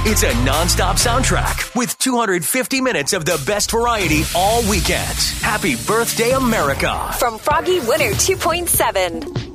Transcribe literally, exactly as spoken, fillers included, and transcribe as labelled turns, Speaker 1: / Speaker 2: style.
Speaker 1: It's a non-stop soundtrack with two hundred fifty minutes of the best variety all weekend. Happy birthday, America.
Speaker 2: From Froggy Winter two point seven.